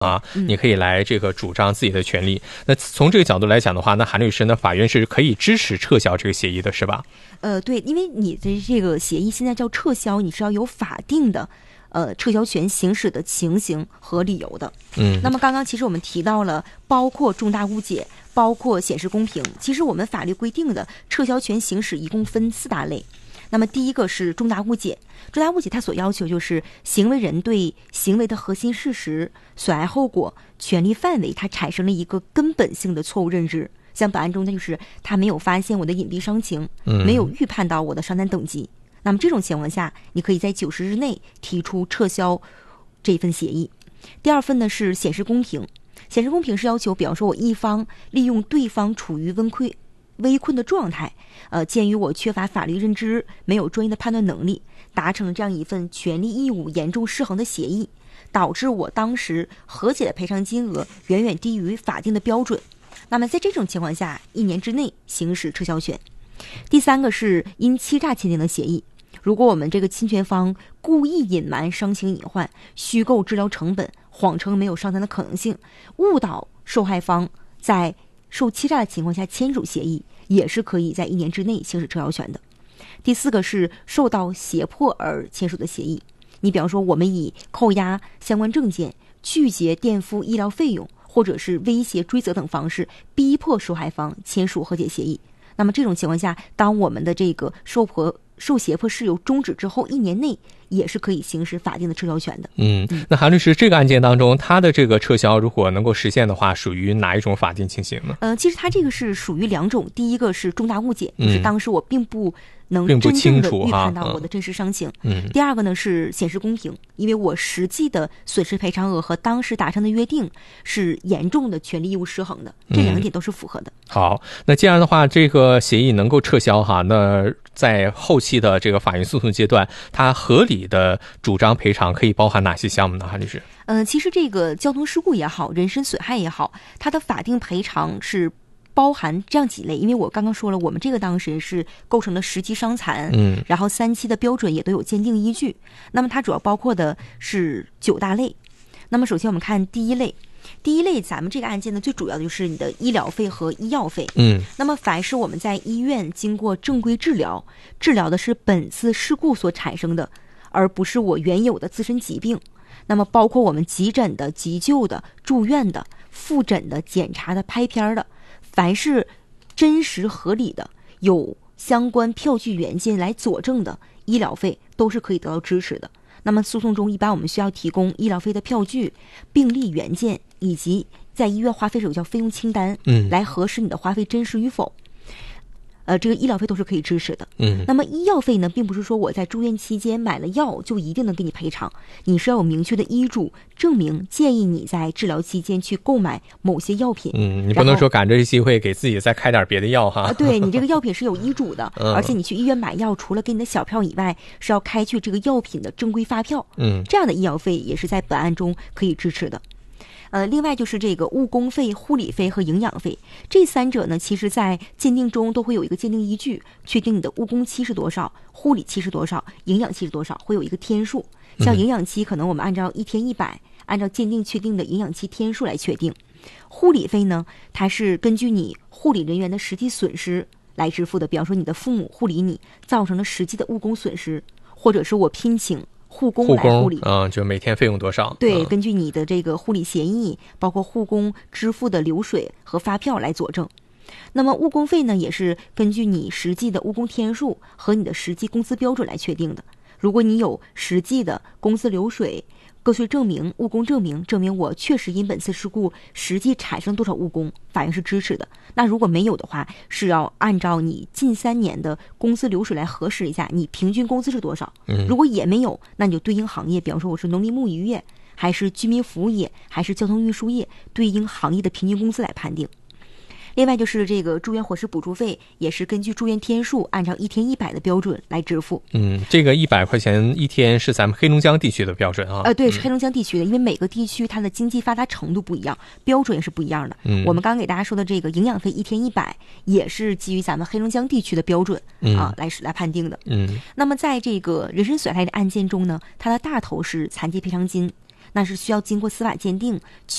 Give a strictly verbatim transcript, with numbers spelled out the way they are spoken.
啊，你可以来这个主张自己的权利。那从这个角度来讲的话，那韩律师呢，法院是可以支持撤销这个协议的，是吧？ 呃，对，因为你的这个协议现在叫撤销，你是要有法定的呃撤销权行使的情形和理由的。 嗯， 那么刚刚其实我们提到了，包括重大误解，包括显示公平。其实我们法律规定的撤销权行使一共分四大类。那么第一个是重大误解，重大误解它所要求就是行为人对行为的核心事实、损害后果、权利范围，它产生了一个根本性的错误认知。像本案中，它就是他没有发现我的隐蔽伤情，没有预判到我的伤残等级。那么这种情况下，你可以在九十日内提出撤销这份协议。第二份呢是显示公平，显示公平是要求，比方说我一方利用对方处于危困危困的状态，呃，鉴于我缺乏法律认知，没有专业的判断能力，达成了这样一份权利义务严重失衡的协议，导致我当时和解的赔偿金额远远低于法定的标准。那么在这种情况下，一年之内行使撤销权。第三个是因欺诈签订的协议，如果我们这个侵权方故意隐瞒伤情隐患，虚构治疗成本，谎称没有伤残的可能性，误导受害方在受欺诈的情况下签署协议，也是可以在一年之内行使撤销权的。第四个是受到胁迫而签署的协议，你比方说我们以扣押相关证件、拒绝垫付医疗费用，或者是威胁追责等方式逼迫受害方签署和解协议。那么这种情况下，当我们的这个受迫受胁迫事由终止之后，一年内也是可以行使法定的撤销权的。 嗯，那韩律师，这个案件当中，他的这个撤销如果能够实现的话，属于哪一种法定情形呢？ 呃，其实他这个是属于两种，第一个是重大误解，就是当时我并不能并不真正的清楚预判到哈我的真实伤情。 嗯， 第二个呢是显示公平，因为我实际的损失赔偿额和当时达成的约定是严重的权利义务失衡的，这两点都是符合的。 好，那既然的话，这个协议能够撤销哈，那在后期的这个法院诉讼阶段，它合理的主张赔偿可以包含哪些项目呢？韩律师？ 嗯、呃，其实这个交通事故也好，人身损害也好，它的法定赔偿是包含这样几类，因为我刚刚说了，我们这个当事人是构成了十级伤残， 嗯， 然后三期的标准也都有鉴定依据，那么它主要包括的是九大类。那么首先我们看第一类，第一类咱们这个案件呢，最主要的就是你的医疗费和医药费。 嗯， 那么凡是我们在医院经过正规治疗，治疗的是本次事故所产生的，而不是我原有的自身疾病。那么包括我们急诊的、急救的、住院的、复诊的、检查的、拍片的，凡是真实合理的、有相关票据原件来佐证的医疗费，都是可以得到支持的。那么诉讼中一般我们需要提供医疗费的票据、病历原件，以及在医院花费时有叫费用清单， 嗯， 来核实你的花费真实与否。呃，这个医疗费都是可以支持的。 嗯， 那么医药费呢，并不是说我在住院期间买了药就一定能给你赔偿，你是要有明确的医嘱证明建议你在治疗期间去购买某些药品。 嗯，你不能说赶着机会给自己再开点别的药哈。 啊，对，你这个药品是有医嘱的， 嗯， 而且你去医院买药，除了给你的小票以外，是要开具这个药品的正规发票。 嗯， 这样的医药费也是在本案中可以支持的。呃，另外就是这个误工费、护理费和营养费，这三者呢，其实在鉴定中都会有一个鉴定依据，确定你的误工期是多少，护理期是多少，营养期是多少，会有一个天数。像营养期可能我们按照一天一百，按照鉴定确定的营养期天数来确定。护理费呢，它是根据你护理人员的实际损失来支付的，比方说你的父母护理你造成了实际的误工损失，或者是我聘请护工来护理， 嗯，就每天费用多少？ 对， 嗯， 根据你的这个护理协议，包括护工支付的流水和发票来佐证。那么误工费呢，也是根据你实际的误工天数和你的实际工资标准来确定的。如果你有实际的工资流水、个税证明、误工证明，证明我确实因本次事故实际产生多少误工，法院是支持的。那如果没有的话，是要按照你近三年的工资流水来核实一下，你平均工资是多少。 嗯， 如果也没有，那你就对应行业，比方说我是农林牧渔业，还是居民服务业，还是交通运输业，对应行业的平均工资来判定。另外就是这个住院伙食补助费，也是根据住院天数，按照一天一百的标准来支付。 嗯，这个一百块钱一天是咱们黑龙江地区的标准啊。 呃，对，是黑龙江地区的，因为每个地区它的经济发达程度不一样，标准也是不一样的。 嗯， 我们刚刚给大家说的这个营养费一天一百，也是基于咱们黑龙江地区的标准、 嗯、 啊来来判定的。 嗯， 那么在这个人身损害的案件中呢，它的大头是残疾赔偿金。 那是需要经过司法鉴定